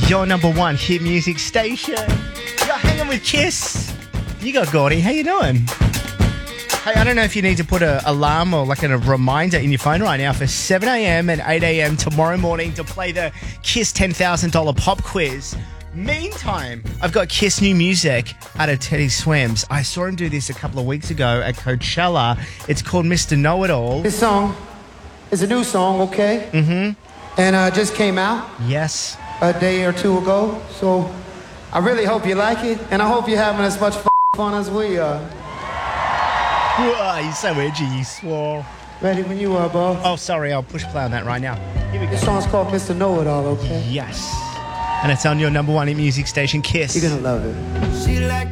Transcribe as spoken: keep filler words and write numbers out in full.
Your number one hit music station. You're hanging with Kiss. You got Gordy. How you doing? Hey, I don't know if you need to put an alarm or like a reminder in your phone right now for seven a.m. and eight a.m. tomorrow morning to play the Kiss ten thousand dollars pop quiz. Meantime, I've got Kiss new music out of Teddy Swims. I saw him do this a couple of weeks ago at Coachella. It's called Mister Know-It-All. This song is a new song, okay? Mm-hmm. And uh, just came out Yes. a day or two ago. So I really hope you like it. And I hope you're having as much f- fun as we are. Whoa, you're so edgy, you swore. Ready when you are, boss. Oh, sorry, I'll push play on that right now. Here we go. This song's called Mister Know-It-All, okay? Yes. And it's on your number one hit music station, Kiss. You're gonna love it. She like